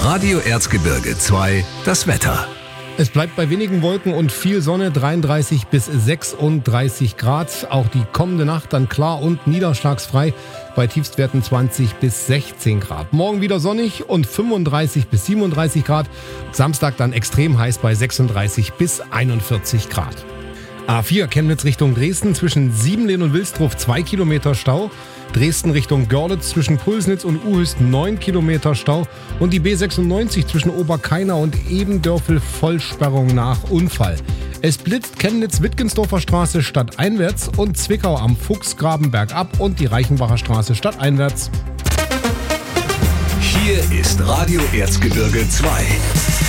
Radio Erzgebirge 2, das Wetter. Es bleibt bei wenigen Wolken und viel Sonne, 33 bis 36 Grad. Auch die kommende Nacht dann klar und niederschlagsfrei bei Tiefstwerten 20 bis 16 Grad. Morgen wieder sonnig und 35 bis 37 Grad. Samstag dann extrem heiß bei 36 bis 41 Grad. A4 Chemnitz Richtung Dresden zwischen Siebenlehn und Wilsdruff 2 Kilometer Stau. Dresden Richtung Görlitz zwischen Pulsnitz und Uhüst 9 Kilometer Stau. Und die B96 zwischen Oberkaina und Ebendörfel Vollsperrung nach Unfall. Es blitzt Chemnitz-Wittgensdorfer Straße stadteinwärts und Zwickau am Fuchsgraben bergab und die Reichenbacher Straße stadteinwärts. Hier ist Radio Erzgebirge 2.